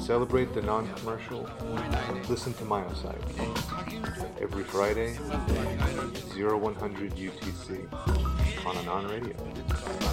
celebrate the non-commercial, listen to Myosite every Friday, 0100 UTC on Anon Radio.